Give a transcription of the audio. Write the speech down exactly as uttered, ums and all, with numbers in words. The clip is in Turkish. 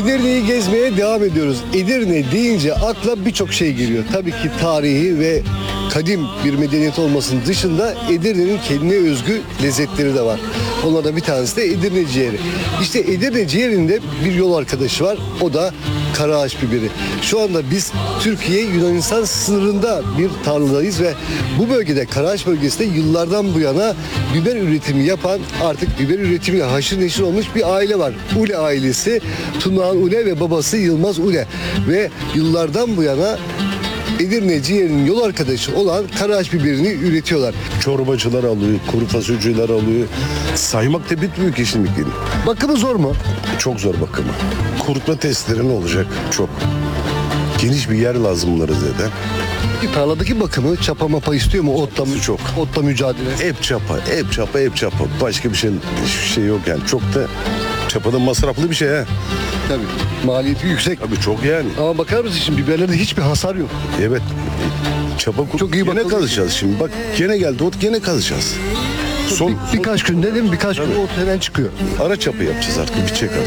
Edirne'yi gezmeye devam ediyoruz. Edirne deyince akla birçok şey geliyor. Tabii ki tarihi ve kadim bir medeniyet olmasının dışında Edirne'nin kendine özgü lezzetleri de var. Onlardan bir tanesi de Edirne ciğeri. İşte Edirne ciğerinde bir yol arkadaşı var. O da Karaağaç biberi. Şu anda biz Türkiye-Yunanistan sınırında bir tarladayız ve bu bölgede, Karaağaç bölgesinde yıllardan bu yana biber üretimi yapan, artık biber üretimiyle haşır neşir olmuş bir aile var. Ule ailesi, Tunağan Ule ve babası Yılmaz Ule. Ve yıllardan bu yana Edirne ciğerinin yol arkadaşı olan Karaağaç biberini üretiyorlar. Çorbacılar alıyor, kuru fasulyeler alıyor. Saymak da bitmiyor ki şimdi. Bakımı zor mu? Çok zor bakımı. Kurutma testleri ne olacak? Çok. Geniş bir yer lazım bunlara zaten. Bir tarladaki bakımı çapa mapa istiyor mu? Otla, mı- Çok. otla mücadele. Hep çapa, hep çapa, hep çapa. Başka bir şey, bir şey yok yani. Çok da çapada masraflı bir şey ha. Tabii. Maliyeti yüksek. Tabii çok yani. Ama bakar mısın şimdi biberlerde hiçbir hasar yok. Evet. Çapa Çok iyi gene bakıldı. kazacağız şimdi. Bak gene geldi ot, gene kazacağız. Son, Bir- birkaç günde değil mi? Birkaç gün ot hemen çıkıyor. ara çapa yapacağız artık. Bitecek artık.